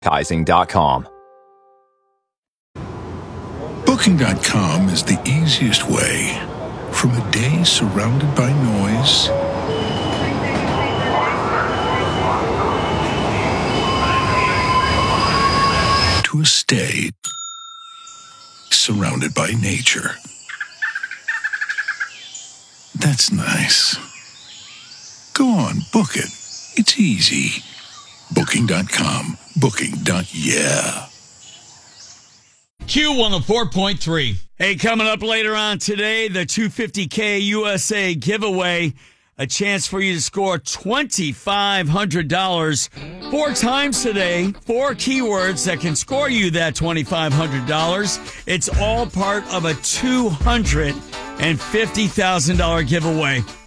Advertising.com. Booking.com is the easiest way from a day surrounded by noise to a stay surrounded by nature. That's nice. Go on, book it. It's easy. Booking.com. Booking.yeah. Q104.3. Hey, coming up later on today, the $250K USA giveaway. A chance for you to score $2,500 4 times today. 4 keywords that can score you that $2,500. It's all part of a $250,000 giveaway.